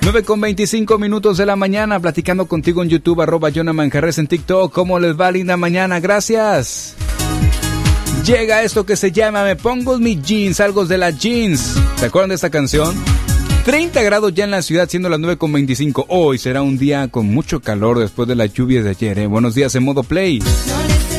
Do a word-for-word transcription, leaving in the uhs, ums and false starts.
nueve con veinticinco minutos de la mañana, platicando contigo en YouTube, arroba Jonah Manjarres en TikTok. ¿Cómo les va? Linda mañana, gracias. Llega esto que se llama Me pongo mis jeans, algo de las jeans. ¿Se acuerdan de esta canción? treinta grados ya en la ciudad, siendo las nueve con veinticinco. Hoy será un día con mucho calor después de las lluvias de ayer, ¿eh? Buenos días en modo play. No